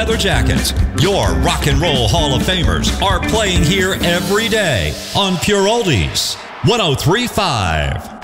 leather jackets. Your rock and roll Hall of Famers are playing here every day on Pure Oldies 103.5.